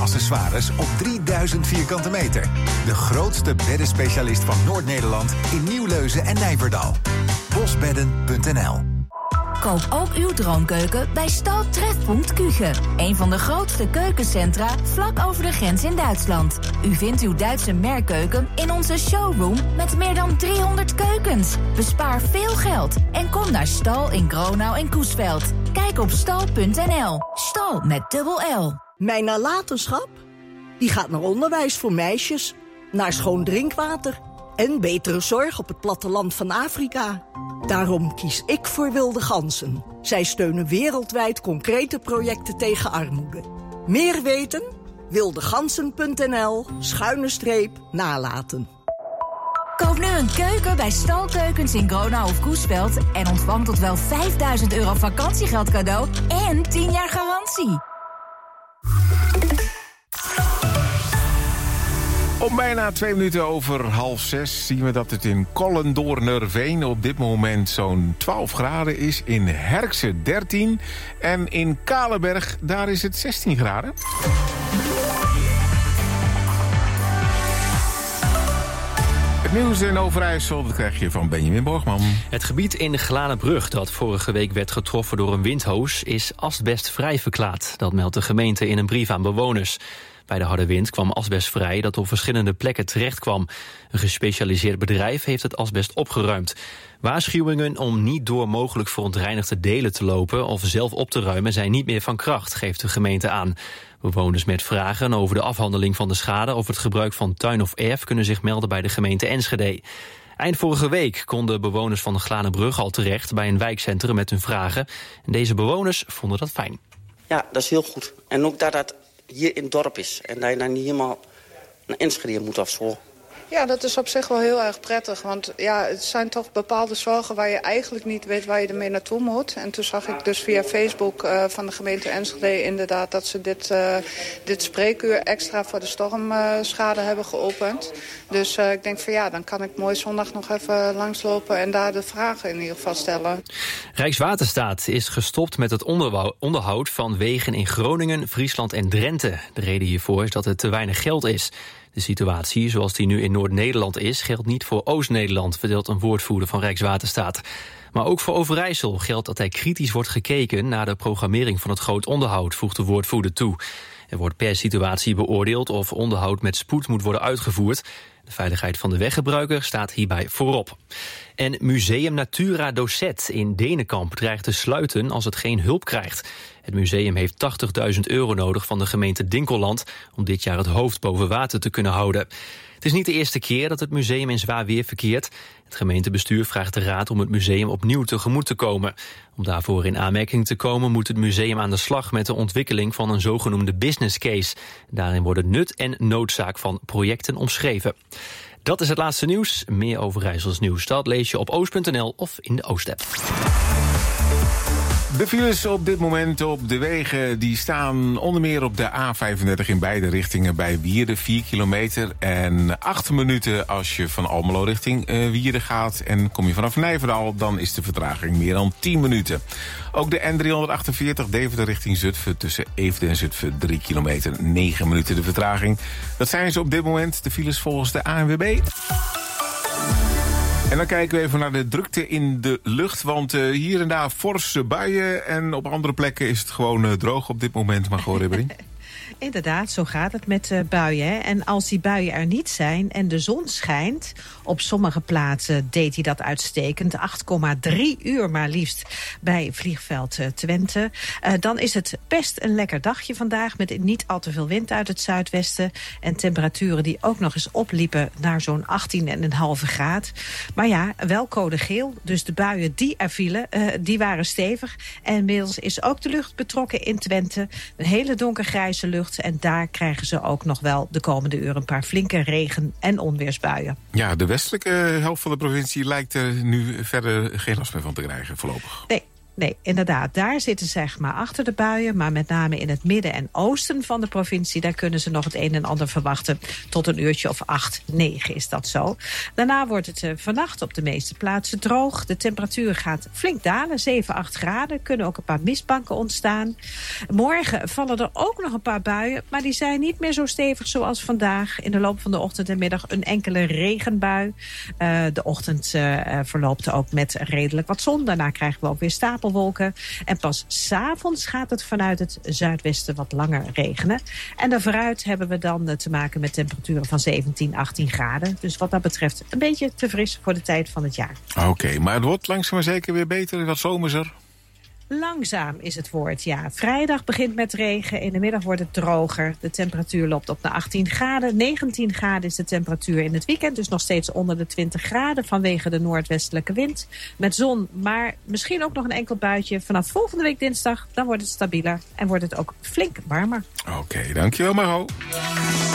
accessoires op 3000 vierkante meter. De grootste beddenspecialist van Noord-Nederland in Nieuwleuzen en Nijverdal. Bosbedden.nl. Koop ook uw droomkeuken bij Stal Trefpunt Küche. Een van de grootste keukencentra vlak over de grens in Duitsland. U vindt uw Duitse merkkeuken in onze showroom met meer dan 300 keukens. Bespaar veel geld en kom naar Stal in Gronau en Coesveld. Kijk op stal.nl. Stal met dubbel L. Mijn nalatenschap? Die gaat naar onderwijs voor meisjes, naar schoon drinkwater en betere zorg op het platteland van Afrika. Daarom kies ik voor Wilde Ganzen. Zij steunen wereldwijd concrete projecten tegen armoede. Meer weten? wildegansen.nl/nalaten. Koop nu een keuken bij Stalkeukens in Gronau of Coesveld en ontvang tot wel €5000 vakantiegeld cadeau en 10 jaar garantie. Om bijna 2 minuten over 5:30 zien we dat het in Collendoornerveen op dit moment zo'n 12 graden is. In Herkse 13 en in Kalenberg, daar is het 16 graden. Het nieuws in Overijssel, dat krijg je van Benjamin Borgman. Het gebied in Glanenbrug dat vorige week werd getroffen door een windhoos is asbestvrij verklaard. Dat meldt de gemeente in een brief aan bewoners. Bij de harde wind kwam asbest vrij dat op verschillende plekken terecht kwam. Een gespecialiseerd bedrijf heeft het asbest opgeruimd. Waarschuwingen om niet door mogelijk verontreinigde delen te lopen of zelf op te ruimen zijn niet meer van kracht, geeft de gemeente aan. Bewoners met vragen over de afhandeling van de schade of het gebruik van tuin of erf kunnen zich melden bij de gemeente Enschede. Eind vorige week konden bewoners van de Glanenbrug al terecht bij een wijkcentrum met hun vragen. En deze bewoners vonden dat fijn. Ja, dat is heel goed. En ook dat dat hier in het dorp is. En dat je dan niet helemaal naar Enschede moet of zo. Ja, dat is op zich wel heel erg prettig. Want ja, het zijn toch bepaalde zorgen waar je eigenlijk niet weet waar je ermee naartoe moet. En toen zag ik dus via Facebook van de gemeente Enschede inderdaad dat ze dit spreekuur extra voor de stormschade hebben geopend. Dus ik denk van ja, dan kan ik mooi zondag nog even langslopen en daar de vragen in ieder geval stellen. Rijkswaterstaat is gestopt met het onderhoud van wegen in Groningen, Friesland en Drenthe. De reden hiervoor is dat er te weinig geld is. De situatie, zoals die nu in Noord-Nederland is, geldt niet voor Oost-Nederland, vertelt een woordvoerder van Rijkswaterstaat. Maar ook voor Overijssel geldt dat er kritisch wordt gekeken naar de programmering van het groot onderhoud, voegt de woordvoerder toe. Er wordt per situatie beoordeeld of onderhoud met spoed moet worden uitgevoerd. De veiligheid van de weggebruiker staat hierbij voorop. En Museum Natura Docet in Denenkamp dreigt te sluiten als het geen hulp krijgt. Het museum heeft €80.000 nodig van de gemeente Dinkeland om dit jaar het hoofd boven water te kunnen houden. Het is niet de eerste keer dat het museum in zwaar weer verkeert. Het gemeentebestuur vraagt de raad om het museum opnieuw tegemoet te komen. Om daarvoor in aanmerking te komen moet het museum aan de slag met de ontwikkeling van een zogenoemde business case. Daarin worden nut en noodzaak van projecten omschreven. Dat is het laatste nieuws. Meer Overijssels nieuws, dat lees je op oost.nl of in de Oost-app. De files op dit moment op de wegen die staan onder meer op de A35 in beide richtingen bij Wierden, 4 kilometer. En 8 minuten als je van Almelo richting Wierden gaat. En kom je vanaf Nijverdal, dan is de vertraging meer dan 10 minuten. Ook de N348 Deventer richting Zutphen tussen Eefde en Zutphen 3 kilometer, 9 minuten de vertraging. Dat zijn ze op dit moment, de files volgens de ANWB. En dan kijken we even naar de drukte in de lucht. Want hier en daar forse buien. En op andere plekken is het gewoon droog op dit moment. Margot Ribbering. Inderdaad, zo gaat het met buien. Hè? En als die buien er niet zijn en de zon schijnt... op sommige plaatsen deed hij dat uitstekend. 8,3 uur maar liefst bij vliegveld Twente. Dan is het best een lekker dagje vandaag... met niet al te veel wind uit het zuidwesten... en temperaturen die ook nog eens opliepen naar zo'n 18,5 graad. Maar ja, wel code geel. Dus de buien die er vielen, die waren stevig. En inmiddels is ook de lucht betrokken in Twente. Een hele donkergrijze lucht. En daar krijgen ze ook nog wel de komende uren een paar flinke regen- en onweersbuien. Ja, de westelijke helft van de provincie lijkt er nu verder geen last meer van te krijgen voorlopig. Nee. Nee, inderdaad. Daar zitten ze zeg maar achter de buien. Maar met name in het midden en oosten van de provincie... daar kunnen ze nog het een en ander verwachten. Tot een uurtje of 8, 9 is dat zo. Daarna wordt het vannacht op de meeste plaatsen droog. De temperatuur gaat flink dalen, 7, 8 graden. Kunnen ook een paar mistbanken ontstaan. Morgen vallen er ook nog een paar buien. Maar die zijn niet meer zo stevig zoals vandaag. In de loop van de ochtend en middag een enkele regenbui. De ochtend verloopt ook met redelijk wat zon. Daarna krijgen we ook weer stapelwolken. En pas 's avonds gaat het vanuit het zuidwesten wat langer regenen. En daarvooruit hebben we dan te maken met temperaturen van 17, 18 graden. Dus wat dat betreft een beetje te fris voor de tijd van het jaar. Oké, maar het wordt langzaam maar zeker weer beter, wat zomerser. Langzaam is het woord, ja. Vrijdag begint met regen, in de middag wordt het droger. De temperatuur loopt op naar 18 graden. 19 graden is de temperatuur in het weekend, dus nog steeds onder de 20 graden... vanwege de noordwestelijke wind. Met zon, maar misschien ook nog een enkel buitje. Vanaf volgende week dinsdag, dan wordt het stabieler en wordt het ook flink warmer. Oké, dankjewel Maro.